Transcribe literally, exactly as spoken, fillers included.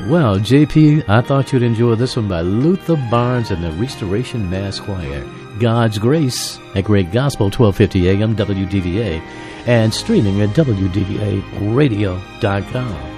Well, J P, I thought you'd enjoy this one by Luther Barnes and the Restoration Mass Choir. God's Grace at Great Gospel, twelve fifty A M W D V A, and streaming at W D V A radio dot com.